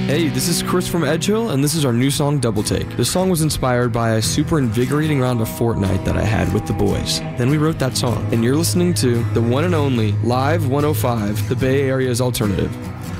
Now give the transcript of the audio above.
Hey, this is Chris from Edgehill, and this is our new song, Double Take. This song was inspired by a super invigorating round of Fortnite that I had with the boys. Then we wrote that song, and you're listening to the one and only Live 105, the Bay Area's alternative.